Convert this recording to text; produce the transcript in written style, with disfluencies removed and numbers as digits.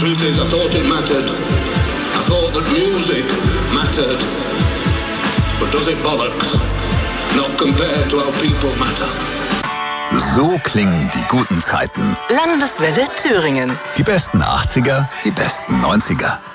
Truth is, I thought it mattered. I thought that music mattered. But does it bollocks? Not compared to how people matter. So klingen die guten Zeiten. Landeswelle Thüringen. Die besten 80er, die besten 90er.